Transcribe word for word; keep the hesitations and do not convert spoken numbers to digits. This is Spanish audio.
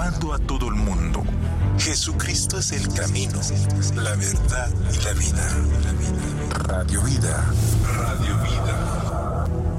proclamando a todo el mundo: Jesucristo es el camino, la verdad y la vida. Radio Vida, Radio Vida.